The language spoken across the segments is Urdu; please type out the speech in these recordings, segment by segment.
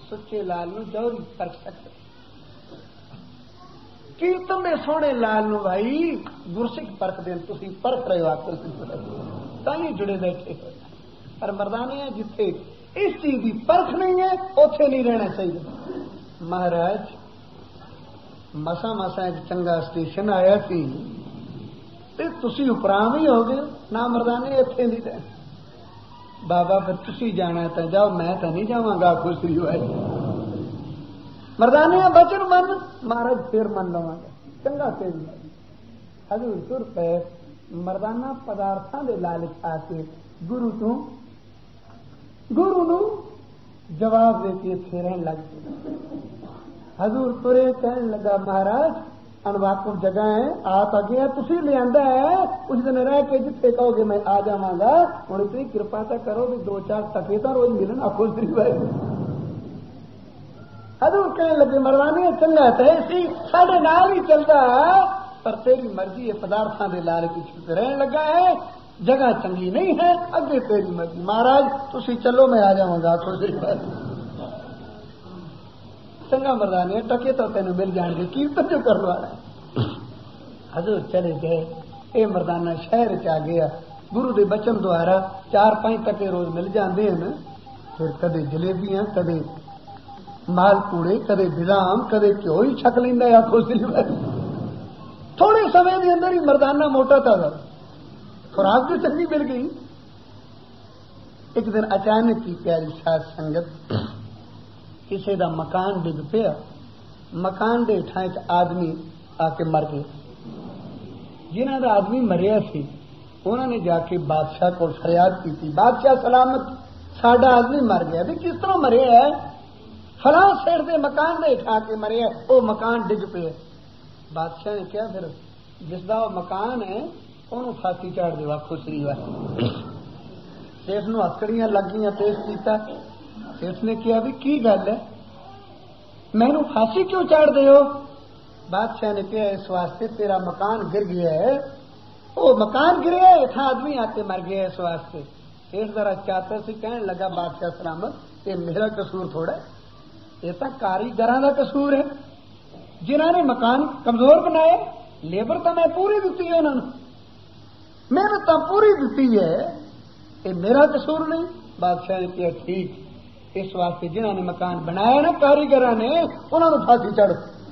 سچے لال نو جوہری پرکھ سکتے کیرتن دے سونے لال نو بھائی گرسک پرکھ دین تسی پرکھ رہے ہو آپ تھی جڑے بیٹھے ہوئے پر مردانے ہیں جتھے اس چیز کی پرکھ نہیں ہے اوتھے نہیں رہنا چاہیے. مہاراج مسا ایک چنگا اسٹیشن آیا سی تسی اپرام ہی ہو گئے نہ مردانے اتنے نہیں رہنا. بابا پھر تسی جانا تو جاؤ میں تو نہیں جاواں گا خوشی ہوئے مردانے بچن من مہاراج پھر من لوا گا چنگا تیز حضور تر پہ مردانہ پدارتھاں دے لالچ آ کے گرو نو جواب دے کے پھیرن لگ گئے. حضور ترے کہنے لگا مہاراج انواقف جگہ ہے آپ اگے تسی لے آندا ہے اس دن رہ کے جتنے کہو گے میں آ جاواں گا ہوں اتنی کرپا تو کرو بھی 2-4 ٹکے تو روز ملن آخو سی بھائی. حضور کہنے لگے مردانے چنگا تو اسی ساڈے نال ہی چلتا پر تیری مرضی ہے پدارتھاں دے لال پیچھے رہن لگا ہے جگہ چنگی نہیں ہے اگے تیری مرضی. مہاراج تسی چلو میں آ جاواں گا آخو سی بھائی. چنگا مردانے ٹکے تو تینوں مل جان گے کیرتن جو کرنے والا ہے. حضور چلے گئے اے مردانہ شہر چ گیا گرو دے بچن دوارا 4-5 ٹکے روز مل جاندے ہیں پھر کدے جلیبیاں کدے مال پوڑے کدے بادام کدے گھیو ہی چھک لیندا ہے آخو سی بھائی. تھوڑے سمے دے اندر ہی مردانہ موٹا تھا خوراک تو چنگی مل گئی. ایک دن اچانک کی پیاری ساتھ سنگت کسی دا مکان ڈگ پیا مکان دے ٹھائیں آدمی آ کے مر گئے. جنہوں دا آدمی مریا سی انہوں نے جا کے بادشاہ کو فریاد کی تھی بادشاہ سلامت ساڈا آدمی مر گیا بھی کس طرح مریا ہے فلاں شہر دے مکان دے ٹھا کے مریا وہ مکان ڈگ پیا. بادشاہ نے کیا پھر جس دا وہ مکان ہے انہوں پھانسی چاڑ دے واقو سری ہوا سیف نو ہتکڑیاں لگ گئی پیش کیتا. سیف نے کیا بھی کی گل ہے مینو پھانسی کیوں چاڑ دے ہو. بادشاہ نے کیا اس واسطے تیرا مکان گر گیا ہے وہ مکان گریا ہے اتنا آدمی آ کے مر گیا اس واسطے. سیف ذرا چاہتا سی کہنے لگا بادشاہ سلامت یہ میرا قصور تھوڑا ہے یہ تو کاریگراں دا قصور ہے جنہوں نے مکان کمزور بنایا لیبر تو میں پوری دیتی ہے انہوں نے محنت تو پوری دیتی ہے یہ میرا قصور نہیں. بادشاہ نے کیا ٹھیک اس واسطے جنہوں نے مکان بنایا نا کاریگر نے انہوں نے پھانسی چڑھ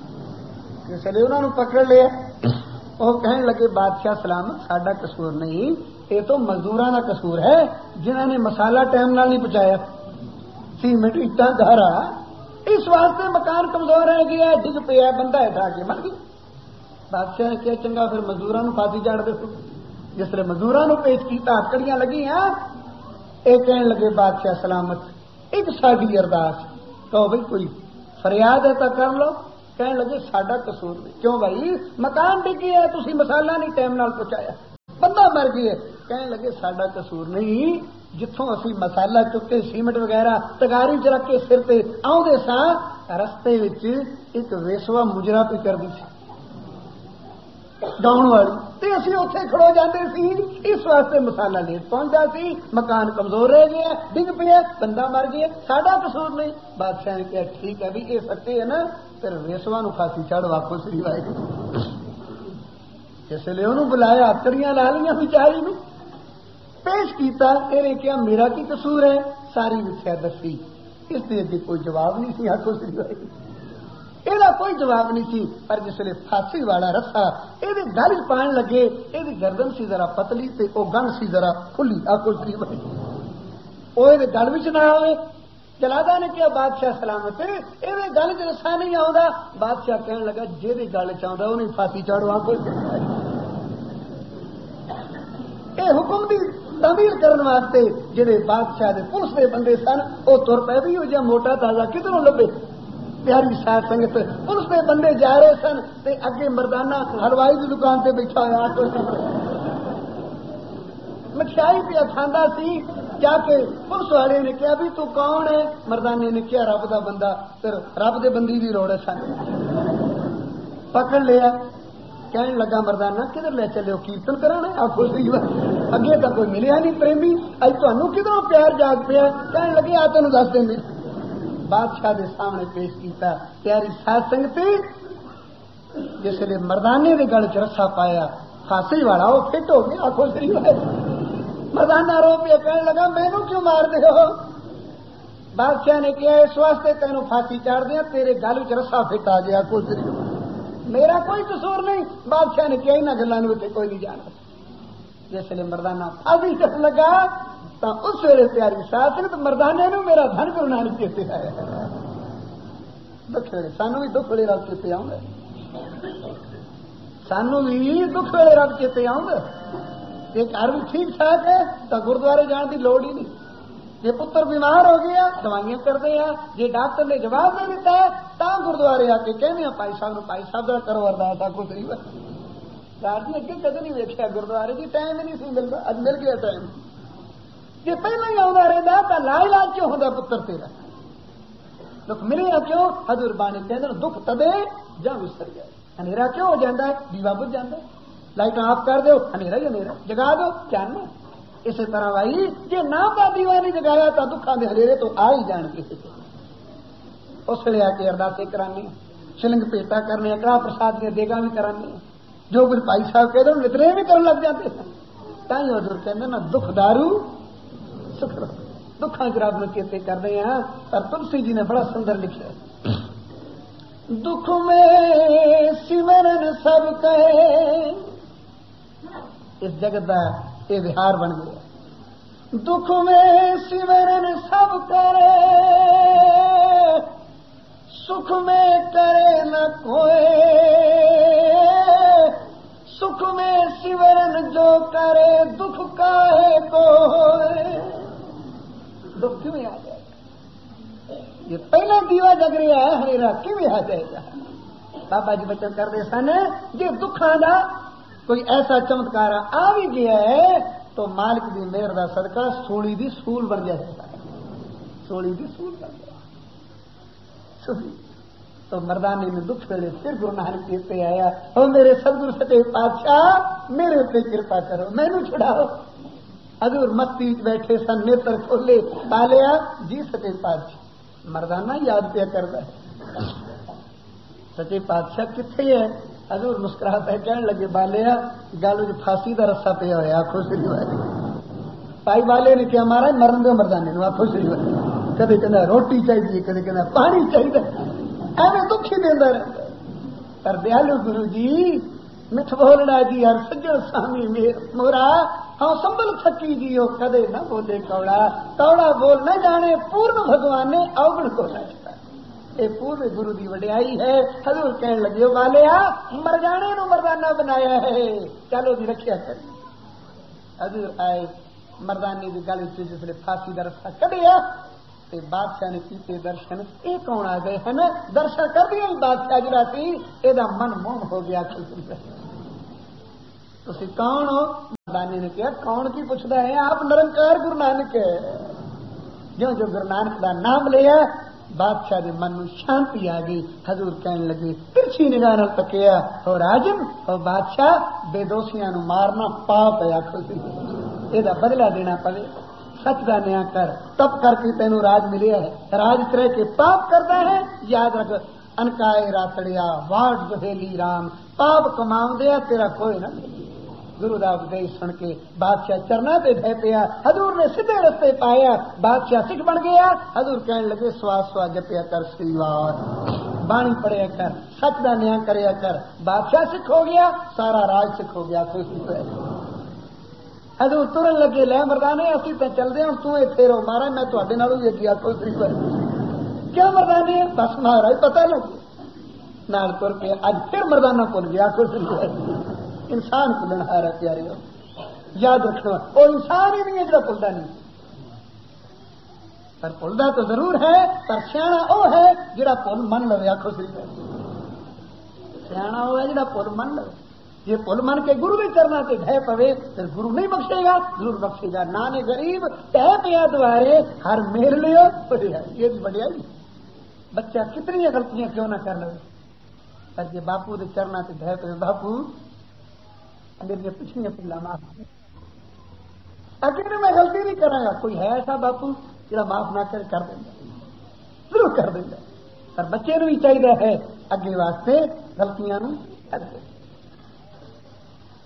اس لیے انہوں نے پکڑ لیا. وہ کہنے لگے بادشاہ سلامت ساڈا قصور نہیں یہ تو مزدوراں کا قصور ہے جنہوں نے مسالہ ٹائم نال نہیں پہنچایا سیمنٹ اٹا گھارا اس واسطے مکان کمزور رہ گیا ڈگ پیا بندہ اٹھا کے مر گیا. بادشاہ نے کیا چنگا پھر مزدوراں پھانسی چڑھ دے جس طرح مزدوراں پیش کیتا ہتکڑیاں لگی ہیں یہ کہنے لگے بادشاہ سلامت ایک ساڈی ارداس کہو بھائی کوئی فریاد ہے تو کر لو. کہنے لگے ساڈا قصور نہیں کیوں بھائی مکان ڈگ گیا تسی مسالہ نہیں ٹائم نال پہنچایا بندہ مر گیا. کہنے لگے ساڈا قصور نہیں جتوں اسی مسالہ چکے سیمنٹ وغیرہ تگاری چ رکھ کے سر پہ آؤندے ساں رستے وچ ایک ویسوا مجرا پہ کر دی سی گاؤں والی تے اسی اوتھے کھڑو جاندے سی اس واسطے مسالہ لیٹ پہنچدا سی مکان کمزور رہ گیا ڈگ پیا بندہ مر گیا ساڈا قصور نہیں. بادشاہ نے کہا ٹھیک ہے بھی یہ سچے ہے نا پھر ویسوا نو پھانسی چڑھ واکو سری وائے اس لیے انہوں بلایا ہتکڑیاں لا لیاں بیچاری نے پیش کیتا تیرے کیا میرا کی قصور ہے ساری وچھیا دسی اس لیے اگے کوئی جواب نہیں سی آخو سری وائے یہ کوئی جواب نہیں سی. پر جس ویلے پھانسی والا رسا یہ گل پان لگے یہ گردن سی ذرا پتلی تے وہ گن سی ذرا کھلی آخو سی بھائی وہ گل بھی نہ آئے. جلادا نے کیا بادشاہ سلامت یہ گل چ رسا نہیں آتا. بادشاہ کہنے لگا جی گل چاہتا انہیں پھانسی چاڑو آخو یہ حکم دی تعمیر کرنے واسطے جہے بادشاہ دے پولیس دے بندے سن وہ تر پے بھی ہو جا موٹا تازہ کدھروں لبے. پیاری ساتھ سنگت پولیس دے بندے جا رہے سن تے اگے مردانہ ہلوائی کی دکان تے بیٹھا ہوا مٹھائی پہ کھانا سی کیا کہ پولیس والے نے کیا بھی تو کون ہے مردانے نے کیا رب دا بندہ پھر رب دے بندی دی روڑ سن پکڑ لیا. کہنے لگا مردانہ کدھر لے چلے ہو کیرتن کرانا آخو سی اگے تو کوئی ملیا نہیں پریمی اج تمہیں کدھروں پیار جاگ پیا. کہنے لگے آ تین دس دیں بادشاہ دے سامنے پیش کیتا. پیاری سات سنگتی جس نے مردانے دے گل چ رسا پایا خاصی والا وہ فٹ ہو گیا. آخو شریف مردانہ رو پیا کہنے لگا مینو کیوں مار دے ہو؟ بادشاہ نے کیا اس واسطے تینوں پھانسی چاڑ دیا تیرے گل چ رسا فٹ آ گیا. آخو شریف میرا کوئی قصور نہیں. بادشاہ نے کیا انہوں گلوں میں کوئی نہیں جانتا. جس نے مردانہ پھانسی چڑھ لگا تو اس ویلے پیاری ساتھ تو مردانے نو میرا دھن گرو نانک چیتے آیا. دکھ ویلے سانو بھی دکھ ویلے رب چیتے آؤں گا. سانو بھی دکھ ویلے رب چیتے آؤں گا. جی گھر بھی ٹھیک ٹھاک ہے تو گردوارے جان کی لوڑ ہی نہیں. جی پتر بیمار ہو گیا دوائیاں کرتے ہیں. جی ڈاکٹر نے جواب دے دیتا ہے تو گردوارے آ کے کہنے بھائی صاحب کا کرو ارداس. آخو صحیح رات نے اگے کدے نہیں ویکیا گردوارے جی ٹائم ہی نہیں سی ملتا. اج مل گیا ٹائم. جی پہلے ہی آتا رہتا تو لا علاج کیوں ہوتا پتر تیرا؟ دکھ ملے گا کیوں؟ حضور بانی کہتے ہیں دکھ تدے جا وسر جائے. ہنیرا کیوں ہو جاتا ہے؟ دیوا بجھ جاتا ہے. لائٹ آف کر دو ہنیرا ہی ہنیرا جگا دو چان. اسی طرح بھائی جی نہ کا دیوا نہیں جگایا تو دکھان کے ہنیرے تو آ ہی جان کسی کو. اس لیے آ کے ارداسیں کرانی شلنگ پیٹا کرنے کڑا پرساد دیا دیگا بھی کرانی جو کچھ بھائی صاحب کہتے ہیں لترے بھی کرنے لگ جاتے ہیں. تھی حضور کہتے نا دکھ دارو دکھان چ رب چیتے کرتے ہیں. پر تلسی جی نے بڑا سندر لکھا دکھ میں سمرن سب کہے. اس جگت کا یہ وہار بن گیا. دکھ میں سمرن سب کرے سکھ میں کرے نہ کوئی. سکھ میں سمرن جو کرے دکھ کاہے کو ہوئے. دکھ کیوں آ جائے گا؟ یہ پہلا دیوا جگ رہا ہے ہنیرا کیوں آ جائے گا؟ بابا جی بچن کرتے سن جی دکھان کا کوئی ایسا چمتکار آ بھی گیا ہے تو مالک دی مہر دا صدقہ سولی دی سول بن جائے. سولی دی سول بن جائے. تو مردانے نے دکھ ویلے پھر گرو نانک چیتے آیا اور میرے سدگرو سچے پادشاہ میرے اتنے کرپا کرو مینو چھڑاؤ. حضور مستی بیٹھے سن نیتر کھولے بالیا جی سچے پادشاہ. مردانہ یاد پیا کرتا ہے سچے پادشاہ کتنے ہے؟ حضور مسکراہٹ ہے کہنے لگے بالیا گل پھانسی کا رسا پیا ہوا. آخو شری بھائی بالے نے کیا مارا مرن دو مردانے آخو شری کدے کہنا روٹی چاہیے کدے کہنا پانی چاہیے ایویں دکھ ہی دینا رہتا. پر دیالو گرو جی مٹھ بولنا جی ہر سجن سامی مورا ہاں سنبھل تھکی جی وہ کدے نہ بولے کوڑا کوڑا بول نہ جانے پورن بھگوان نے اوگڑ کو رکھتا. یہ پورے گرو کی وڈیائی ہے. حضور کہنے لگے والیا مر جانے نو مردانہ بنایا ہے چلو جی رکھیا کر. حضور آئے مردانے کی گل جس نے پھانسی کا رسا کڈیا بادشاہ نے کیتے درشن. یہ کون آ گئے ہیں درشن کر دیا بادشاہ جڑا سی یہ من موم ہو گیا. تھی کون ہو؟ مردانے نے کہا کون کی پوچھتا ہے آپ نرنکار گرو نانک. جو گرو نانک کا نام لیا بادشاہ کے من میں شانتی آ گئی. حضور کہنے لگے ترچھی نگاہ نال تکیا اور راجن اور بادشاہ بے دوشیاں نو مارنا پاپ ہے. آخو یہ بدلا دینا پڑے. سچ کا نیا کر تب کر کے تینوں راج ملیا ہے. راج کرے کے پاپ کرتا ہے یاد رکھ انکائے راتڑیا واٹ دہیلی رام پاپ کماؤ دیا تیرا کوئی نہ. گرو دا اپدیش سن کے بادشاہ چرنا پہ بہ پیا. حضور نے سیدھے رستے پایا. بادشاہ سکھ بن گیا. حضور کہنے لگے سوا سوا جپیا کر سریوار بانی پڑھیا کر سچ کا نیا کریا کر. بادشاہ سکھ ہو گیا سارا راج سکھ ہو گیا. خوشی پہ حضور ترن لگے لے مردانے اسی تے چلتے ہوں تو اتنے رو مارا میں تے نالوں بھی گیا کوئی طریقہ کیا مردانے بس مارا ہی پتا لگے نال تر کے اج پھر مردانہ بھول گیا. کوئی طریقہ انسان کو لڑا رہا پیارے ہو یاد رکھنا وہ انسان ہی نہیں ہے جا بھولتا نہیں. پر بھولتا تو ضرور ہے پر سیاح وہ ہے جا پل من لو. آخو سی سیاح وہ ہے جا پل من لو. یہ پل من کے گرو بھی کرنا کہ ڈہ پوے پھر گرو نہیں بخشے گا ضرور بخشے گا. نانے غریب ٹہ پیا دوارے ہر میل لو. یہ بھی بڑھیا بچہ کتنی غلطیاں کیوں نہ کر لو پر جی باپو کے چرنا سے ڈہ پے باپو میری پچھلیاں پلا معاف اگر میں غلطی نہیں کرا گا کوئی ہے ایسا باپو جا معاف نہ کر دینا. ضرور کر دیں گے، پر بچے نو بھی چاہیے ہے اگے واسطے غلطیاں نو کر دے۔